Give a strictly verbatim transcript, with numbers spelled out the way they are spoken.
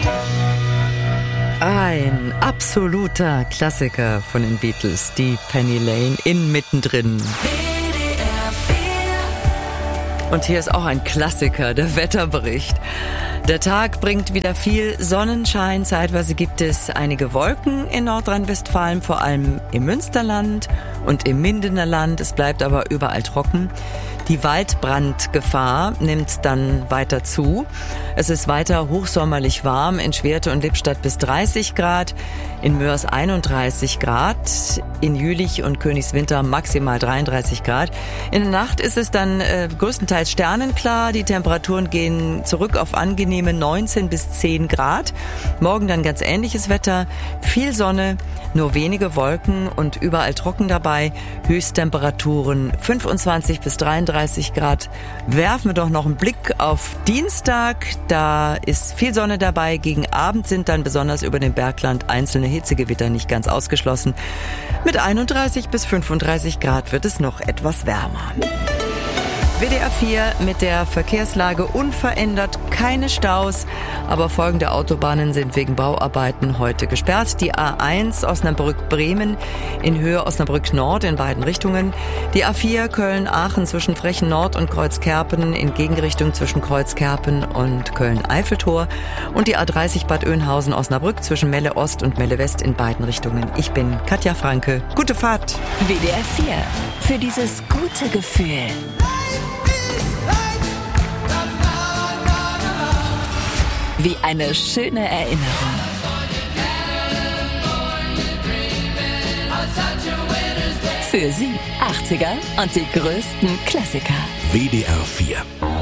Ein absoluter Klassiker von den Beatles, die Penny Lane in Mittendrin. Und hier ist auch ein Klassiker, der Wetterbericht. Der Tag bringt wieder viel Sonnenschein. Zeitweise gibt es einige Wolken in Nordrhein-Westfalen, vor allem im Münsterland und im Mindener Land. Es bleibt aber überall trocken. Die Waldbrandgefahr nimmt dann weiter zu. Es ist weiter hochsommerlich warm, in Schwerte und Lippstadt bis dreißig Grad, in Mörs einunddreißig Grad, in Jülich und Königswinter maximal dreiunddreißig Grad. In der Nacht ist es dann äh, größtenteils sternenklar. Die Temperaturen gehen zurück auf angenehme neunzehn bis zehn Grad. Morgen dann ganz ähnliches Wetter, viel Sonne, nur wenige Wolken und überall trocken dabei. Höchsttemperaturen fünfundzwanzig bis dreiunddreißig Grad. Werfen wir doch noch einen Blick auf Dienstag. Da ist viel Sonne dabei. Gegen Abend sind dann besonders über dem Bergland einzelne Hitzegewitter nicht ganz ausgeschlossen. Mit einunddreißig bis fünfunddreißig Grad wird es noch etwas wärmer. W D R vier mit der Verkehrslage unverändert, keine Staus, aber folgende Autobahnen sind wegen Bauarbeiten heute gesperrt. Die A eins Osnabrück-Bremen in Höhe Osnabrück-Nord in beiden Richtungen. Die A vier Köln-Aachen zwischen Frechen-Nord und Kreuzkerpen in Gegenrichtung zwischen Kreuzkerpen und Köln-Eiffeltor. Und die A dreißig Bad Oeynhausen-Osnabrück zwischen Melle-Ost und Melle-West in beiden Richtungen. Ich bin Katja Franke. Gute Fahrt. W D R vier. Für dieses gute Gefühl. Wie eine schöne Erinnerung. Für Sie achtziger und die größten Klassiker. W D R vier.